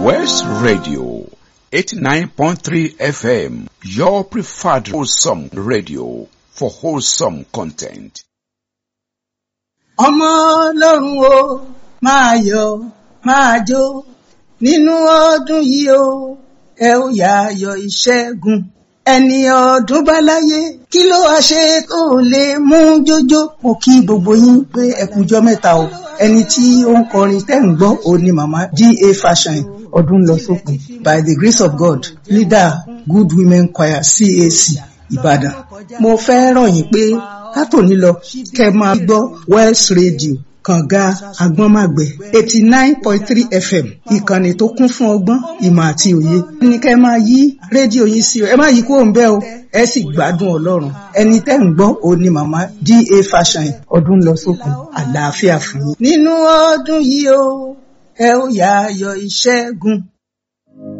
West Radio 89.3 FM, your preferred wholesome radio for wholesome content. Ọmọ Ọlọ́run o, máa yọ̀, máa jó, nínú ọdún yìí o, ẹ ó yá yọ̀ ìṣẹ́gun. Ẹni ọdún bá láyé, kí ló wá ṣe tó lè mú jójó? Mo kí gbogbo yín pé ẹ kújọ́ mẹ́ta o. Ẹni tí ó ń kọrin tẹ́ ń gbọ́ òun ni màmá D.A. Fashion. Ọdún lọ sópin. By the grace of God, leader Good Women Choir CAC Ìbàdàn. Mo fẹ́ rọ̀ yín pé látòní lọ kẹ́ máa gbọ́ West Radio Kànga Agbọ́nmàgbẹ̀ 89.3 FM. Ìkànnì tó kún fún ọgbọ́n, ìmọ̀ àti òye. Ní kẹ́ máa yí rédíò yín sí o. Ẹ má yí kúrò ńbẹ̀ o. Ẹ sì gbádùn Ọlọ́run. Ẹni tẹ́ ń gbọ́ òun ni màmá D.A. Fashion. Ọdún lọ sópin. Àlàáfíà fún yín. Nínú ọdún yìí o, ẹ ó yá yọ̀ ìṣẹ́gun.